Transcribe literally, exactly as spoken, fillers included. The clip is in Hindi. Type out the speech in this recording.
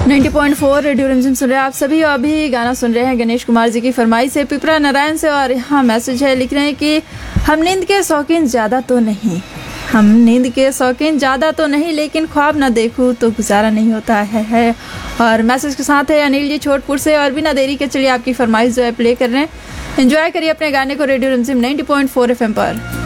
नब्बे पॉइंट चार रेडियो रिमझिम सुन रहे हैं आप सभी। और अभी गाना सुन रहे हैं गणेश कुमार जी की फरमाइश से पिपरा नारायण से। और यहाँ मैसेज है, लिख रहे हैं कि हम नींद के शौकीन ज़्यादा तो नहीं हम नींद के शौकीन ज़्यादा तो नहीं लेकिन ख्वाब ना देखूँ तो गुजारा नहीं होता है, है। और मैसेज के साथ है अनिल जी छोटपुर से। और बिना देरी के चलिए आपकी फरमाइश जो है प्ले कर रहे हैं। एंजॉय करिए अपने गाने को रेडियो रिमझिम नब्बे पॉइंट चार एफ एम पर।